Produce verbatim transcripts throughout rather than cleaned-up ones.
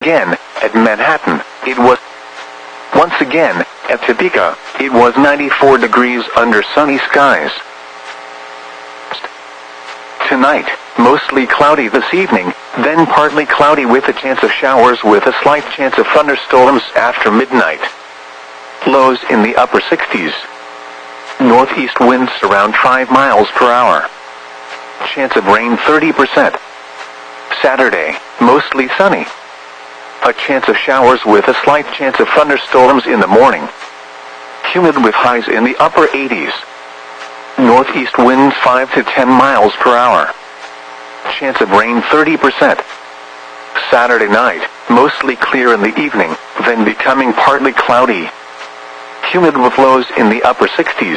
Again, at Manhattan, it was once again, at Topeka, it was ninety-four degrees under sunny skies. Tonight, mostly cloudy this evening, then partly cloudy with a chance of showers with a slight chance of thunderstorms after midnight. Lows in the upper sixties. Northeast winds around five miles per hour. Chance of rain thirty percent. Saturday, mostly sunny. A chance of showers with a slight chance of thunderstorms in the morning. Humid with highs in the upper eighties. Northeast winds five to ten miles per hour. Chance of rain thirty percent. Saturday night, mostly clear in the evening, then becoming partly cloudy. Humid with lows in the upper sixties.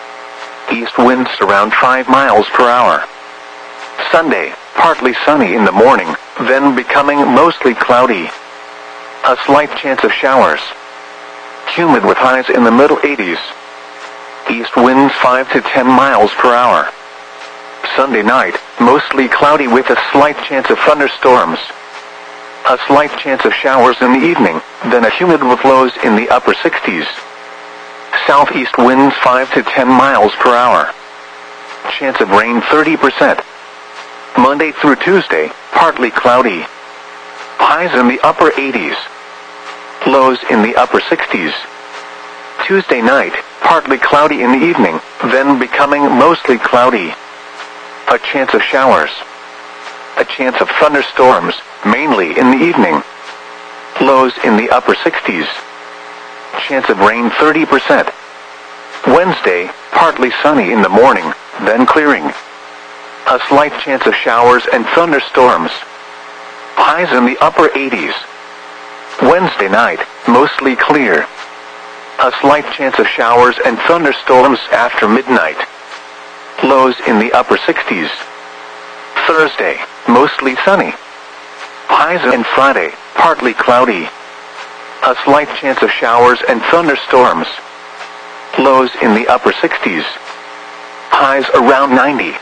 East winds around five miles per hour. Sunday, partly sunny in the morning, then becoming mostly cloudy. A slight chance of showers. Humid with highs in the middle eighties. East winds five to ten miles per hour. Sunday night, mostly cloudy with a slight chance of thunderstorms. A slight chance of showers in the evening, then a humid with lows in the upper sixties. Southeast winds five to ten miles per hour. Chance of rain thirty percent. Monday through Tuesday, partly cloudy. Highs in the upper eighties. Lows in the upper sixties. Tuesday night, partly cloudy in the evening, then becoming mostly cloudy. A chance of showers. A chance of thunderstorms, mainly in the evening. Lows in the upper sixties. Chance of rain thirty percent. Wednesday, partly sunny in the morning, then clearing. A slight chance of showers and thunderstorms. Highs in the upper eighties. Wednesday night, mostly clear. A slight chance of showers and thunderstorms after midnight. Lows in the upper sixties. Thursday, mostly sunny. Highs and Friday, partly cloudy. A slight chance of showers and thunderstorms. Lows in the upper sixties. Highs around ninety.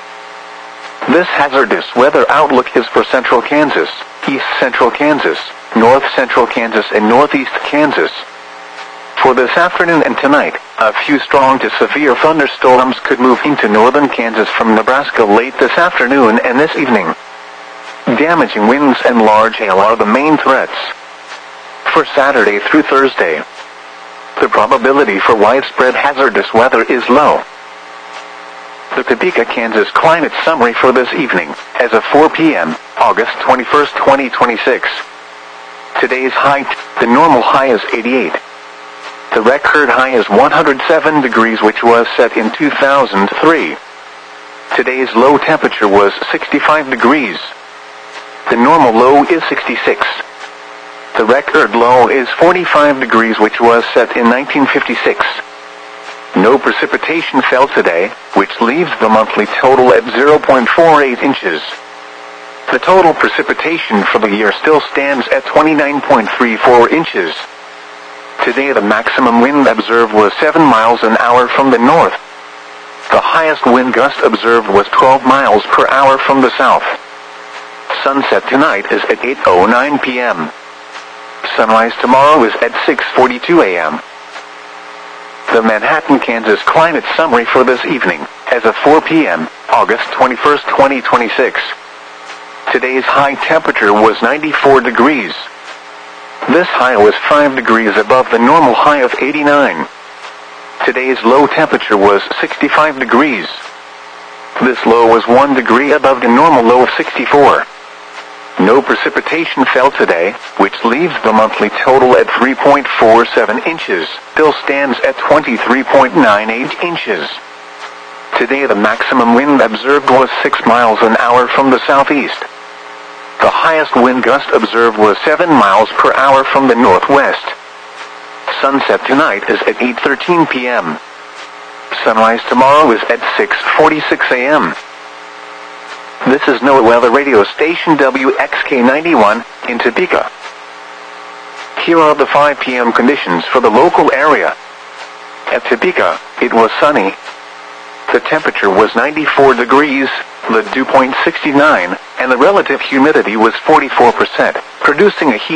This hazardous weather outlook is for central Kansas, east central Kansas, north central Kansas and northeast Kansas. For this afternoon and tonight, a few strong to severe thunderstorms could move into northern Kansas from Nebraska late this afternoon and this evening. Damaging winds and large hail are the main threats. For Saturday through Thursday, the probability for widespread hazardous weather is low. The Topeka, Kansas climate summary for this evening, as of four p m, August twenty-first, twenty twenty-six. Today's high, the normal high is eighty-eight. The record high is one hundred seven degrees, which was set in two thousand three. Today's low temperature was sixty-five degrees. The normal low is sixty-six. The record low is forty-five degrees, which was set in nineteen fifty-six. No precipitation fell today, which leaves the monthly total at zero point four eight inches. The total precipitation for the year still stands at twenty-nine point three four inches. Today the maximum wind observed was seven miles an hour from the north. The highest wind gust observed was twelve miles per hour from the south. Sunset tonight is at eight oh nine p m Sunrise tomorrow is at six forty-two a m The Manhattan, Kansas climate summary for this evening, as of four p m, August twenty-first, twenty twenty-six. Today's high temperature was ninety-four degrees. This high was five degrees above the normal high of eighty-nine. Today's low temperature was sixty-five degrees. This low was one degree above the normal low of sixty-four. No precipitation fell today, which leaves the monthly total at three point four seven inches, still stands at twenty-three point nine eight inches. Today the maximum wind observed was six miles an hour from the southeast. The highest wind gust observed was seven miles per hour from the northwest. Sunset tonight is at eight thirteen p m Sunrise tomorrow is at six forty-six a m This is NOAA Weather Radio Station W X K ninety-one, in Topeka. Here are the five p m conditions for the local area. At Topeka, it was sunny. The temperature was ninety-four degrees, the dew point sixty-nine, and the relative humidity was forty-four percent. producing a heat